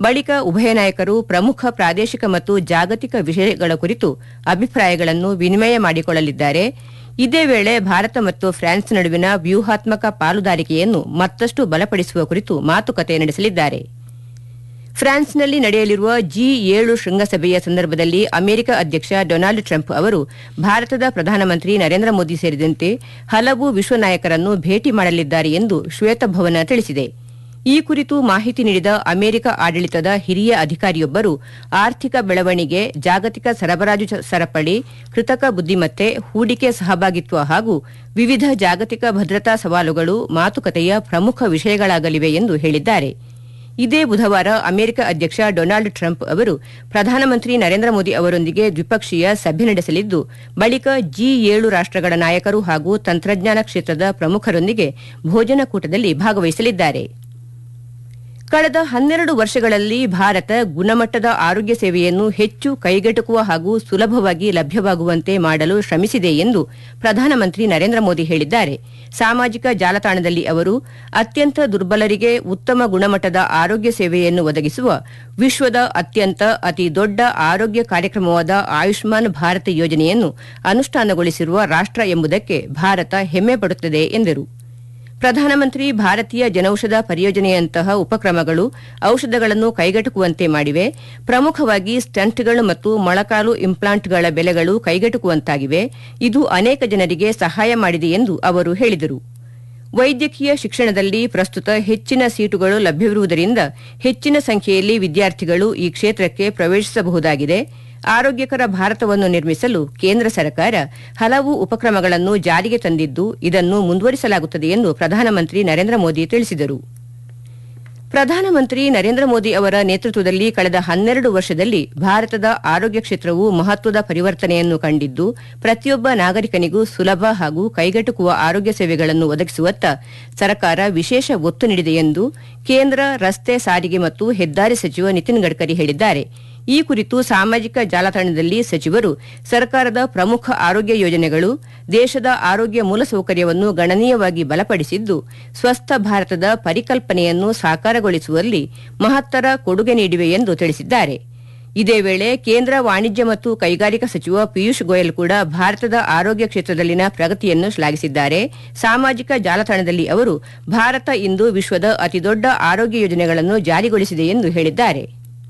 ಬಳಿಕ ಉಭಯ ನಾಯಕರು ಪ್ರಮುಖ ಪ್ರಾದೇಶಿಕ ಮತ್ತು ಜಾಗತಿಕ ವಿಷಯಗಳ ಕುರಿತು ಅಭಿಪ್ರಾಯಗಳನ್ನು ವಿನಿಮಯ ಮಾಡಿಕೊಳ್ಳಲಿದ್ದಾರೆ. ಇದೇ ವೇಳೆ ಭಾರತ ಮತ್ತು ಫ್ರಾನ್ಸ್ ನಡುವಿನ ವ್ಯೂಹಾತ್ಮಕ ಪಾಲುದಾರಿಕೆಯನ್ನು ಮತ್ತಷ್ಟು ಬಲಪಡಿಸುವ ಕುರಿತು ಮಾತುಕತೆ ನಡೆಸಲಿದ್ದಾರೆ. ಫ್ರಾನ್ಸ್ನಲ್ಲಿ ನಡೆಯಲಿರುವ G7 ಶೃಂಗಸಭೆಯ ಸಂದರ್ಭದಲ್ಲಿ ಅಮೆರಿಕ ಅಧ್ಯಕ್ಷ ಡೊನಾಲ್ಡ್ ಟ್ರಂಪ್ ಅವರು ಭಾರತದ ಪ್ರಧಾನಮಂತ್ರಿ ನರೇಂದ್ರ ಮೋದಿ ಸೇರಿದಂತೆ ಹಲವು ವಿಶ್ವ ನಾಯಕರನ್ನು ಭೇಟಿ ಮಾಡಲಿದ್ದಾರೆ ಎಂದು ಶ್ವೇತಭವನ ತಿಳಿಸಿದೆ. ಈ ಕುರಿತು ಮಾಹಿತಿ ನೀಡಿದ ಅಮೆರಿಕ ಆಡಳಿತದ ಹಿರಿಯ ಅಧಿಕಾರಿಯೊಬ್ಬರು ಆರ್ಥಿಕ ಬೆಳವಣಿಗೆ, ಜಾಗತಿಕ ಸರಬರಾಜು ಸರಪಳಿ, ಕೃತಕ ಬುದ್ದಿಮತ್ತೆ, ಹೂಡಿಕೆ ಸಹಭಾಗಿತ್ವ ಹಾಗೂ ವಿವಿಧ ಜಾಗತಿಕ ಭದ್ರತಾ ಸವಾಲುಗಳು ಮಾತುಕತೆಯ ಪ್ರಮುಖ ವಿಷಯಗಳಾಗಲಿವೆ ಎಂದು ಹೇಳಿದ್ದಾರೆ. ಇದೇ ಬುಧವಾರ ಅಮೆರಿಕ ಅಧ್ಯಕ್ಷ ಡೊನಾಲ್ಡ್ ಟ್ರಂಪ್ ಅವರು ಪ್ರಧಾನಮಂತ್ರಿ ನರೇಂದ್ರ ಮೋದಿ ಅವರೊಂದಿಗೆ ದ್ವಿಪಕ್ಷೀಯ ಸಭೆ ನಡೆಸಲಿದ್ದು, ಬಳಿಕ G7 ರಾಷ್ಟಗಳ ನಾಯಕರು ಹಾಗೂ ತಂತ್ರಜ್ಞಾನ ಕ್ಷೇತ್ರದ ಪ್ರಮುಖರೊಂದಿಗೆ ಭೋಜನಕೂಟದಲ್ಲಿ ಭಾಗವಹಿಸಲಿದ್ದಾರೆ. ಕಳೆದ 12 ವರ್ಷಗಳಲ್ಲಿ ಭಾರತ ಗುಣಮಟ್ಟದ ಆರೋಗ್ಯ ಸೇವೆಯನ್ನು ಹೆಚ್ಚು ಕೈಗೆಟುಕುವ ಹಾಗೂ ಸುಲಭವಾಗಿ ಲಭ್ಯವಾಗುವಂತೆ ಮಾಡಲು ಶ್ರಮಿಸಿದೆ ಎಂದು ಪ್ರಧಾನಮಂತ್ರಿ ನರೇಂದ್ರ ಮೋದಿ ಹೇಳಿದ್ದಾರೆ. ಸಾಮಾಜಿಕ ಜಾಲತಾಣದಲ್ಲಿ ಅವರು ಅತ್ಯಂತ ದುರ್ಬಲರಿಗೆ ಉತ್ತಮ ಗುಣಮಟ್ಟದ ಆರೋಗ್ಯ ಸೇವೆಯನ್ನು ಒದಗಿಸುವ ವಿಶ್ವದ ಅತಿ ದೊಡ್ಡ ಆರೋಗ್ಯ ಕಾರ್ಯಕ್ರಮವಾದ ಆಯುಷ್ಮಾನ್ ಭಾರತ್ ಯೋಜನೆಯನ್ನು ಅನುಷ್ಠಾನಗೊಳಿಸಿರುವ ರಾಷ್ಟ ಎಂಬುದಕ್ಕೆ ಭಾರತ ಹೆಮ್ಮೆ ಪಡುತ್ತದೆ ಎಂದರು. ಪ್ರಧಾನಮಂತ್ರಿ ಭಾರತೀಯ ಜನೌಷಧ ಪರಿಯೋಜನೆಯಂತಹ ಉಪಕ್ರಮಗಳು ಔಷಧಗಳನ್ನು ಕೈಗೆಟುಕುವಂತೆ ಮಾಡಿವೆ. ಪ್ರಮುಖವಾಗಿ ಸ್ಟಂಟ್ಗಳು ಮತ್ತು ಮೊಳಕಾಲು ಇಂಪ್ಲಾಂಟ್ಗಳ ಬೆಲೆಗಳು ಕೈಗೆಟುಕುವಂತಾಗಿವೆ. ಇದು ಅನೇಕ ಜನರಿಗೆ ಸಹಾಯ ಮಾಡಿದೆ ಎಂದು ಅವರು ಹೇಳಿದರು. ವೈದ್ಯಕೀಯ ಶಿಕ್ಷಣದಲ್ಲಿ ಪ್ರಸ್ತುತ ಹೆಚ್ಚಿನ ಸೀಟುಗಳು ಲಭ್ಯವಿರುವುದರಿಂದ ಹೆಚ್ಚಿನ ಸಂಖ್ಯೆಯಲ್ಲಿ ವಿದ್ಯಾರ್ಥಿಗಳು ಈ ಕ್ಷೇತ್ರಕ್ಕೆ ಪ್ರವೇಶಿಸಬಹುದಾಗಿದೆ. ಆರೋಗ್ಯಕರ ಭಾರತವನ್ನು ನಿರ್ಮಿಸಲು ಕೇಂದ್ರ ಸರ್ಕಾರ ಹಲವು ಉಪಕ್ರಮಗಳನ್ನು ಜಾರಿಗೆ ತಂದಿದ್ದು, ಇದನ್ನು ಮುಂದುವರಿಸಲಾಗುತ್ತದೆ ಎಂದು ಪ್ರಧಾನಮಂತ್ರಿ ನರೇಂದ್ರ ಮೋದಿ ತಿಳಿಸಿದರು. ಪ್ರಧಾನಮಂತ್ರಿ ನರೇಂದ್ರ ಮೋದಿ ಅವರ ನೇತೃತ್ವದಲ್ಲಿ ಕಳೆದ 12 ವರ್ಷದಲ್ಲಿ ಭಾರತದ ಆರೋಗ್ಯ ಕ್ಷೇತ್ರವು ಮಹತ್ವದ ಪರಿವರ್ತನೆಯನ್ನು ಕಂಡಿದ್ದು, ಪ್ರತಿಯೊಬ್ಬ ನಾಗರಿಕನಿಗೂ ಸುಲಭ ಹಾಗೂ ಕೈಗೆಟುಕುವ ಆರೋಗ್ಯ ಸೇವೆಗಳನ್ನು ಒದಗಿಸುವತ್ತ ಸರ್ಕಾರ ವಿಶೇಷ ಒತ್ತು ನೀಡಿದೆ ಎಂದು ಕೇಂದ್ರ ರಸ್ತೆ ಸಾರಿಗೆ ಮತ್ತು ಹೆದ್ದಾರಿ ಸಚಿವ ನಿತಿನ್ ಗಡ್ಕರಿ ಹೇಳಿದ್ದಾರೆ. ಈ ಕುರಿತು ಸಾಮಾಜಿಕ ಜಾಲತಾಣದಲ್ಲಿ ಸಚಿವರು ಸರ್ಕಾರದ ಪ್ರಮುಖ ಆರೋಗ್ಯ ಯೋಜನೆಗಳು ದೇಶದ ಆರೋಗ್ಯ ಮೂಲಸೌಕರ್ಯವನ್ನು ಗಣನೀಯವಾಗಿ ಬಲಪಡಿಸಿದ್ದು, ಸ್ವಸ್ಥ ಭಾರತದ ಪರಿಕಲ್ಪನೆಯನ್ನು ಸಾಕಾರಗೊಳಿಸುವಲ್ಲಿ ಮಹತ್ತರ ಕೊಡುಗೆ ನೀಡಿವೆ ಎಂದು ತಿಳಿಸಿದ್ದಾರೆ. ಇದೇ ವೇಳೆ ಕೇಂದ್ರ ವಾಣಿಜ್ಯ ಮತ್ತು ಕೈಗಾರಿಕಾ ಸಚಿವ ಪಿಯೂಷ್ ಗೋಯಲ್ ಕೂಡ ಭಾರತದ ಆರೋಗ್ಯ ಕ್ಷೇತ್ರದಲ್ಲಿನ ಪ್ರಗತಿಯನ್ನು ಶ್ಲಾಘಿಸಿದ್ದಾರೆ. ಸಾಮಾಜಿಕ ಜಾಲತಾಣದಲ್ಲಿ ಅವರು ಭಾರತ ಇಂದು ವಿಶ್ವದ ಅತಿದೊಡ್ಡ ಆರೋಗ್ಯ ಯೋಜನೆಗಳನ್ನು ಜಾರಿಗೊಳಿಸಿದೆ ಎಂದು ಹೇಳಿದ್ದಾರೆ.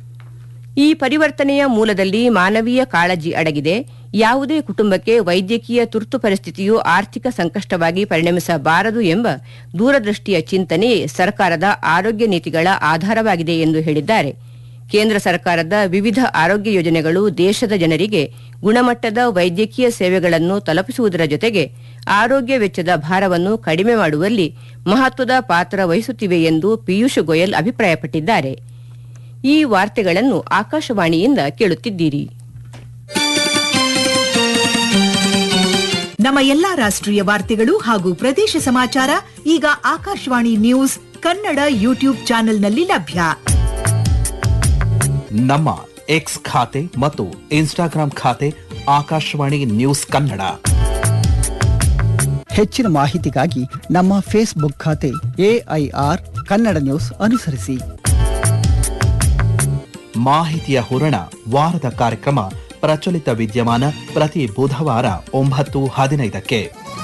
ಈ ಪರಿವರ್ತನೆಯ ಮೂಲದಲ್ಲಿ ಮಾನವೀಯ ಕಾಳಜಿ ಅಡಗಿದೆ. ಯಾವುದೇ ಕುಟುಂಬಕ್ಕೆ ವೈದ್ಯಕೀಯ ತುರ್ತು ಪರಿಸ್ಥಿತಿಯು ಆರ್ಥಿಕ ಸಂಕಷ್ಟವಾಗಿ ಪರಿಣಮಿಸಬಾರದು ಎಂಬ ದೂರದೃಷ್ಟಿಯ ಚಿಂತನೆಯೇ ಸರ್ಕಾರದ ಆರೋಗ್ಯ ನೀತಿಗಳ ಆಧಾರವಾಗಿದೆ ಎಂದು ಹೇಳಿದ್ದಾರೆ. ಕೇಂದ್ರ ಸರ್ಕಾರದ ವಿವಿಧ ಆರೋಗ್ಯ ಯೋಜನೆಗಳು ದೇಶದ ಜನರಿಗೆ ಗುಣಮಟ್ಟದ ವೈದ್ಯಕೀಯ ಸೇವೆಗಳನ್ನು ತಲುಪಿಸುವುದರ ಜೊತೆಗೆ ಆರೋಗ್ಯ ವೆಚ್ಚದ ಭಾರವನ್ನು ಕಡಿಮೆ ಮಾಡುವಲ್ಲಿ ಮಹತ್ವದ ಪಾತ್ರ ವಹಿಸುತ್ತಿವೆ ಎಂದು ಪಿಯೂಷ್ ಗೋಯಲ್ ಅಭಿಪ್ರಾಯಪಟ್ಟಿದ್ದಾರೆ. ಈ ವಾರ್ತೆಗಳನ್ನು ಆಕಾಶವಾಣಿಯಿಂದ ಕೇಳುತ್ತಿದ್ದೀರಿ. ನಮ್ಮ ಎಲ್ಲಾ ರಾಷ್ಟ್ರೀಯ ವಾರ್ತೆಗಳು ಹಾಗೂ ಪ್ರದೇಶ ಸಮಾಚಾರ ಈಗ ಆಕಾಶವಾಣಿ ನ್ಯೂಸ್ ಕನ್ನಡ ಯೂಟ್ಯೂಬ್ ಚಾನೆಲ್ನಲ್ಲಿ ಲಭ್ಯ. ನಮ್ಮ ಎಕ್ಸ್ ಖಾತೆ ಮತ್ತು ಇನ್ಸ್ಟಾಗ್ರಾಂ ಖಾತೆ ಆಕಾಶವಾಣಿ ನ್ಯೂಸ್ ಕನ್ನಡ. ಹೆಚ್ಚಿನ ಮಾಹಿತಿಗಾಗಿ ನಮ್ಮ ಫೇಸ್ಬುಕ್ ಖಾತೆ AIR ಕನ್ನಡ ನ್ಯೂಸ್ ಅನುಸರಿಸಿ. ಮಾಹಿತಿಯ ಹೂರಣ ವಾರದ ಕಾರ್ಯಕ್ರಮ ಪ್ರಚಲಿತ ವಿದ್ಯಮಾನ ಪ್ರತಿ ಬುಧವಾರ 9:15ಕ್ಕೆ.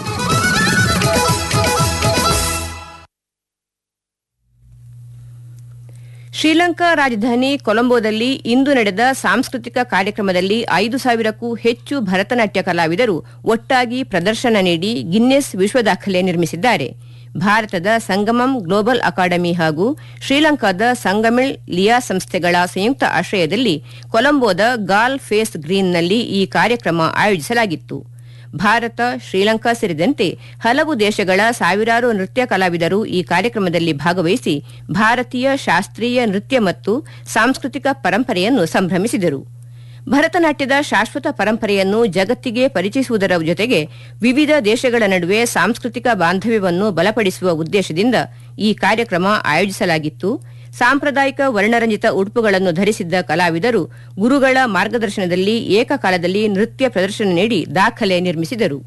ಶ್ರೀಲಂಕಾ ರಾಜಧಾನಿ ಕೊಲಂಬೋದಲ್ಲಿ ಇಂದು ನಡೆದ ಸಾಂಸ್ಕೃತಿಕ ಕಾರ್ಯಕ್ರಮದಲ್ಲಿ 5,000ಕ್ಕೂ ಹೆಚ್ಚು ಭರತನಾಟ್ಯ ಕಲಾವಿದರು ಒಟ್ಟಾಗಿ ಪ್ರದರ್ಶನ ನೀಡಿ ಗಿನ್ನೆಸ್ ವಿಶ್ವ ದಾಖಲೆ ನಿರ್ಮಿಸಿದ್ದಾರೆ. ಭಾರತದ ಸಂಗಮಂ ಗ್ಲೋಬಲ್ ಅಕಾಡೆಮಿ ಹಾಗೂ ಶ್ರೀಲಂಕಾದ ಸಂಗಮಿಳ್ ಲಿಯಾ ಸಂಸ್ಥೆಗಳ ಸಂಯುಕ್ತ ಆಶ್ರಯದಲ್ಲಿ ಕೊಲಂಬೋದ ಗಾಲ್ ಫೇಸ್ ಗ್ರೀನ್ನಲ್ಲಿ ಈ ಕಾರ್ಯಕ್ರಮ ಆಯೋಜಿಸಲಾಗಿತ್ತು. ಭಾರತ, ಶ್ರೀಲಂಕಾ ಸೇರಿದಂತೆ ಹಲವು ದೇಶಗಳ ಸಾವಿರಾರು ನೃತ್ಯ ಕಲಾವಿದರು ಈ ಕಾರ್ಯಕ್ರಮದಲ್ಲಿ ಭಾಗವಹಿಸಿ ಭಾರತೀಯ ಶಾಸ್ತ್ರೀಯ ನೃತ್ಯ ಮತ್ತು ಸಾಂಸ್ಕೃತಿಕ ಪರಂಪರೆಯನ್ನು ಸಂಭ್ರಮಿಸಿದರು. ಭರತನಾಟ್ಯದ ಶಾಶ್ವತ ಪರಂಪರೆಯನ್ನು ಜಗತ್ತಿಗೆ ಪರಿಚಯಿಸುವುದರ ಜೊತೆಗೆ ವಿವಿಧ ದೇಶಗಳ ನಡುವೆ ಸಾಂಸ್ಕೃತಿಕ ಬಾಂಧವ್ಯವನ್ನು ಬಲಪಡಿಸುವ ಉದ್ದೇಶದಿಂದ ಈ ಕಾರ್ಯಕ್ರಮ ಆಯೋಜಿಸಲಾಗಿತ್ತು. ಸಾಂಪ್ರದಾಯಿಕ ವರ್ಣರಂಜಿತ ಉಡುಪುಗಳನ್ನು ಧರಿಸಿದ್ದ ಕಲಾವಿದರು ಗುರುಗಳ ಮಾರ್ಗದರ್ಶನದಲ್ಲಿ ಏಕಕಾಲದಲ್ಲಿ ನೃತ್ಯ ಪ್ರದರ್ಶನ ನೀಡಿ ದಾಖಲೆ ನಿರ್ಮಿಸಿದರು.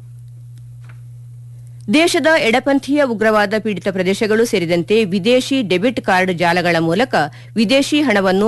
ದೇಶದ ಎಡಪಂಥೀಯ ಉಗ್ರವಾದ ಪೀಡಿತ ಪ್ರದೇಶಗಳು ಸೇರಿದಂತೆ ವಿದೇಶಿ ಡೆಬಿಟ್ ಕಾರ್ಡ್ ಜಾಲಗಳ ಮೂಲಕ ವಿದೇಶಿ ಹಣವನ್ನು